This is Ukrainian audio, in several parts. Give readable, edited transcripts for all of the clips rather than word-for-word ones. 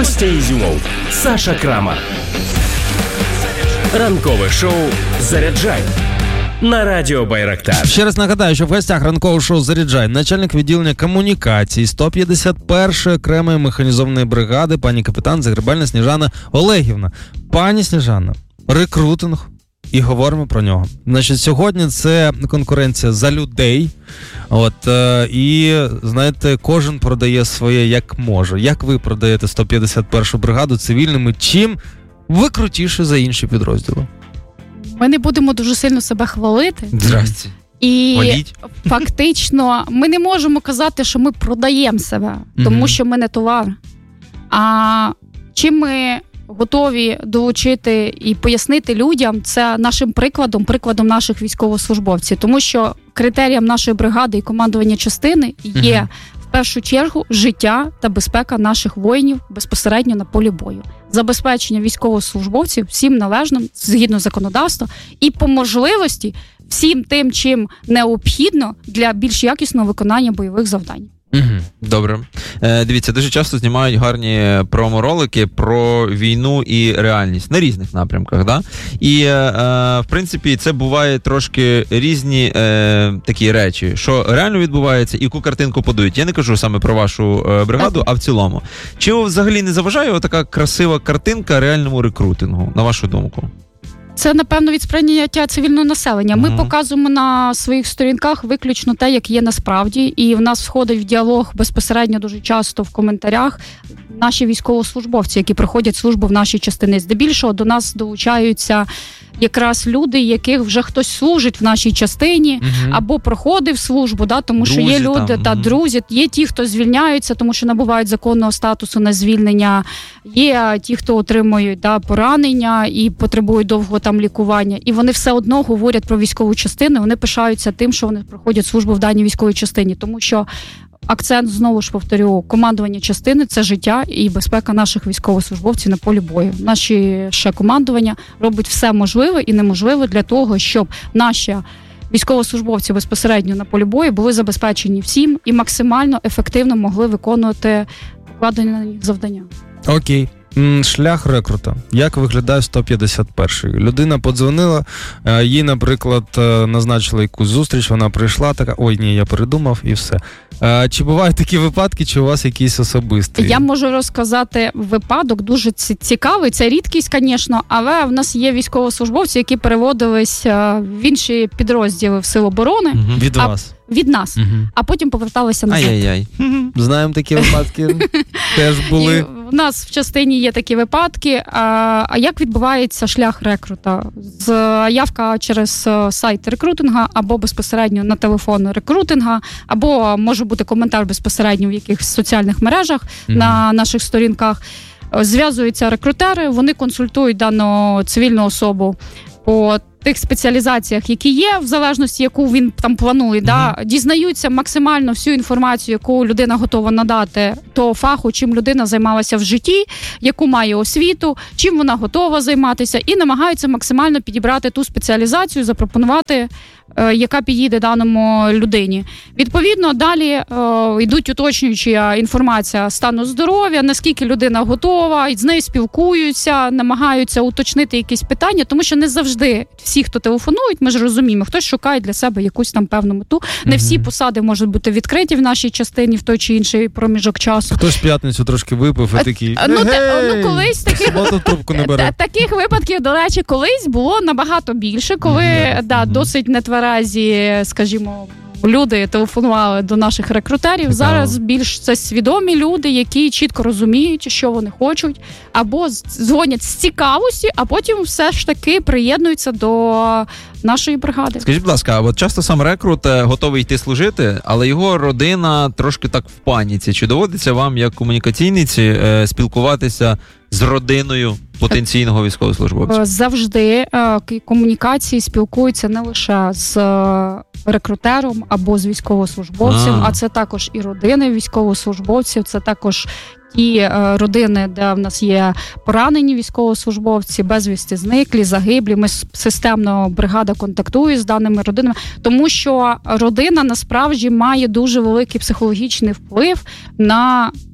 Костя Ізюмов, Саша Крамар. Ранкове шоу «Заряджай» на радіо Байрактар. Ще раз нагадаю, що в гостях ранкового шоу «Заряджай» начальник відділення комунікацій 151-ї окремої механізованої бригади, пані капітан Загребельна Сніжана Олегівна. Пані Сніжана, рекрутинг, і говоримо про нього. Значить, сьогодні це конкуренція за людей. І, знаєте, кожен продає своє як може. Як ви продаєте 151-ю бригаду цивільними? Чим ви крутіше за інші підрозділи? Ми не будемо дуже сильно себе хвалити. Здрасте. І Валіть. Фактично ми не можемо казати, що ми продаємо себе, тому що ми не товар. А чим ми готові долучити і пояснити людям, це нашим прикладом наших військовослужбовців. Тому що критерієм нашої бригади і командування частини є в першу чергу життя та безпека наших воїнів безпосередньо на полі бою. Забезпечення військовослужбовців всім належним, згідно законодавства, і по можливості всім тим, чим необхідно для більш якісного виконання бойових завдань. Добре. Дивіться, дуже часто знімають гарні промо-ролики про війну і реальність на різних напрямках, да? І, в принципі, це буває трошки різні такі речі, що реально відбувається і яку картинку подають. Я не кажу саме про вашу бригаду, а в цілому. Чи взагалі не заважає така красива картинка реальному рекрутингу, на вашу думку? Це, напевно, від сприйняття цивільного населення. Ми показуємо на своїх сторінках виключно те, як є насправді, і в нас входить в діалог безпосередньо дуже часто в коментарях наші військовослужбовці, які проходять службу в нашій частині. Здебільшого до нас долучаються якраз люди, яких вже хтось служить в нашій частині, або проходив службу, да, тому друзі, що є люди, друзі, є ті, хто звільняються, тому що набувають законного статусу на звільнення, є ті, хто отримують поранення і потребують довгого там лікування, і вони все одно говорять про військову частину, вони пишаються тим, що вони проходять службу в даній військовій частині, тому що акцент, знову ж повторю, командування частини – це життя і безпека наших військовослужбовців на полі бою. Наше ще командування робить все можливе і неможливе для того, щоб наші військовослужбовці безпосередньо на полі бою були забезпечені всім і максимально ефективно могли виконувати покладені на них завдання. Окей. Шлях рекрута. Як виглядає 151-й? Людина подзвонила, їй, наприклад, назначили якусь зустріч, вона прийшла, така, ой, ні, я передумав, і все. Чи бувають такі випадки, чи у вас якісь особисті? Я можу розказати випадок, дуже цікавий, це рідкість, звісно, але в нас є військовослужбовці, які переводились в інші підрозділи в Сил оборони. Від вас? Від нас, а потім поверталися назад. Ай-яй-яй. Знаємо такі випадки, теж були. І в нас в частині є такі випадки. А як відбувається шлях рекрута? Заявка через сайт рекрутинга, або безпосередньо на телефон рекрутинга, або може бути коментар безпосередньо в якихось соціальних мережах на наших сторінках. Зв'язуються рекрутери, вони консультують дану цивільну особу по тих спеціалізаціях, які є, в залежності, яку він там планує, дізнаються максимально всю інформацію, яку людина готова надати, того фаху, чим людина займалася в житті, яку має освіту, чим вона готова займатися, і намагаються максимально підібрати ту спеціалізацію, запропонувати, яка підійде даному людині. Відповідно, далі йдуть уточнюючі інформація стану здоров'я, наскільки людина готова, і з нею спілкуються, намагаються уточнити якісь питання, тому що не завжди всі, хто телефонують, ми ж розуміємо, хтось шукає для себе якусь там певну мету. Не всі посади можуть бути відкриті в нашій частині в той чи інший проміжок часу. Хтось в п'ятницю трошки випив і такий, колись трубку не бере. Таких випадків, до речі, колись було набагато більше, коли досить нетверезі, скажімо, люди телефонували до наших рекрутерів. Зараз більш це свідомі люди, які чітко розуміють, що вони хочуть, або дзвонять з цікавості, а потім все ж таки приєднуються до нашої бригади. Скажіть, будь ласка, от часто сам рекрут готовий йти служити, але його родина трошки так в паніці. Чи доводиться вам, як комунікаційниці, спілкуватися з родиною потенційного військовослужбовця? Завжди комунікації спілкуються не лише з рекрутером або з військовослужбовцем, а це також і родини військовослужбовців, це також ті родини, де в нас є поранені військовослужбовці, безвісти зниклі, загиблі. Ми системно, бригада контактує з даними родинами, тому що родина насправді має дуже великий психологічний вплив на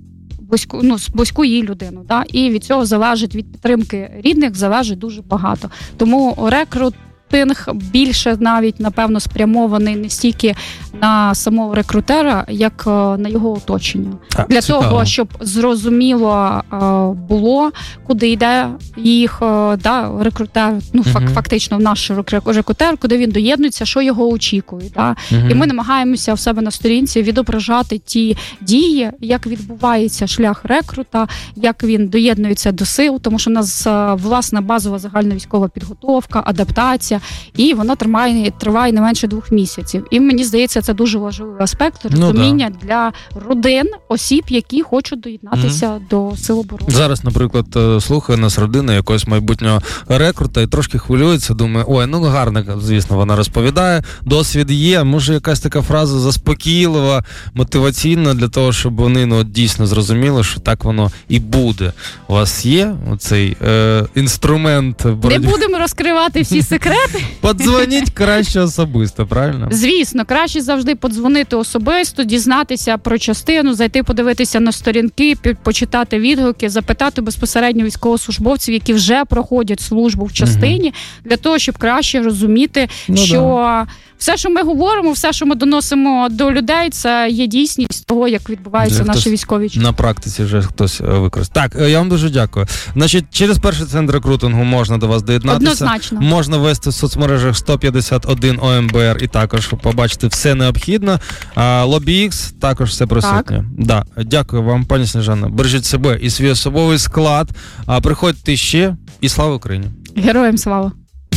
близьку її людину. Да? І від цього залежить, від підтримки рідних залежить дуже багато. Тому рекрутинг більше навіть, напевно, спрямований не стільки на самого рекрутера, як на його оточення. Для цікаво. того, щоб зрозуміло було, куди йде їх рекрутер, фактично наш рекрутер, куди він доєднується, що його очікує. Да? І ми намагаємося в себе на сторінці відображати ті дії, як відбувається шлях рекрута, як він доєднується до сил, тому що в нас власна базова загальновійськова підготовка, адаптація, і вона триває не менше 2 місяців. І мені здається, це дуже важливий аспект розуміння для родин, осіб, які хочуть доєднатися до Сил оборони. Зараз, наприклад, слухає нас родина якогось майбутнього рекрута і трошки хвилюється, думає, гарно, звісно, вона розповідає, досвід є, може якась така фраза заспокійлива, мотиваційна для того, щоб вони дійсно зрозуміли, що так воно і буде. У вас є оцей інструмент боротьби? Не будемо розкривати всі секрети. Подзвоніть краще особисто, правильно? Звісно, краще завжди подзвонити особисто, дізнатися про частину, зайти подивитися на сторінки, почитати відгуки, запитати безпосередньо військовослужбовців, які вже проходять службу в частині, для того, щоб краще розуміти, що все, що ми говоримо, все, що ми доносимо до людей, це є дійсність того, як відбуваються наші військові частини. На практиці вже хтось використає. Так, я вам дуже дякую. Значить, через перший центр рекрутингу можна до вас доєднатися. Однозначно. Можна ввести в соцмережах 151 ОМБР і також побачити все необхідне. LobbyX також все присутнє. Да. Дякую вам, пані Сніжана. Бережіть себе і свій особовий склад. Приходьте ще. І слава Україні! Героям слава!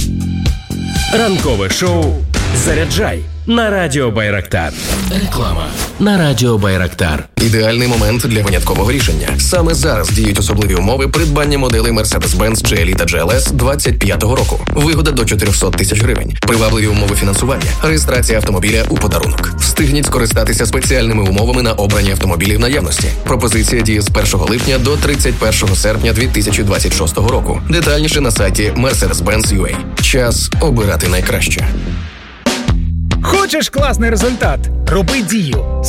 Ранкове шоу «Заряджай» на Радіо Байрактар. Реклама на Радіо Байрактар. Ідеальний момент для виняткового рішення. Саме зараз діють особливі умови придбання моделей Mercedes-Benz GLE та GLS 25-го року. Вигода до 400 тисяч гривень. Привабливі умови фінансування. Реєстрація автомобіля у подарунок. Встигніть скористатися спеціальними умовами на обрані автомобілі в наявності. Пропозиція діє з 1 липня до 31 серпня 2026 року. Детальніше на сайті Mercedes-Benz.ua. Час обирати найкраще. Хочеш класний результат? Роби дію.